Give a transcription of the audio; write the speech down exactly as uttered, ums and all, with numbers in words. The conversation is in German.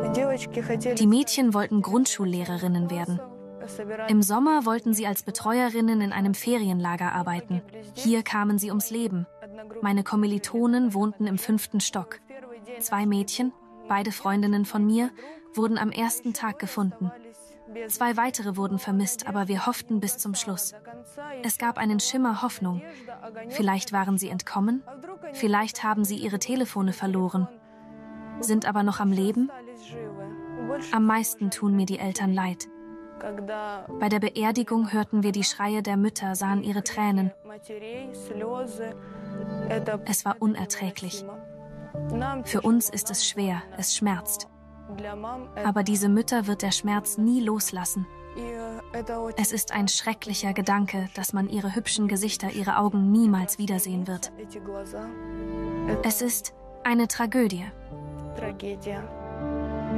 Die Mädchen wollten Grundschullehrerinnen werden. Im Sommer wollten sie als Betreuerinnen in einem Ferienlager arbeiten. Hier kamen sie ums Leben. Meine Kommilitonen wohnten im fünften Stock. Zwei Mädchen, beide Freundinnen von mir, wurden am ersten Tag gefunden. Zwei weitere wurden vermisst, aber wir hofften bis zum Schluss. Es gab einen Schimmer Hoffnung. Vielleicht waren sie entkommen, vielleicht haben sie ihre Telefone verloren, sind aber noch am Leben. Am meisten tun mir die Eltern leid. Bei der Beerdigung hörten wir die Schreie der Mütter, sahen ihre Tränen. Es war unerträglich. Für uns ist es schwer, es schmerzt. Aber diese Mütter wird der Schmerz nie loslassen. Es ist ein schrecklicher Gedanke, dass man ihre hübschen Gesichter, ihre Augen niemals wiedersehen wird. Es ist eine Tragödie.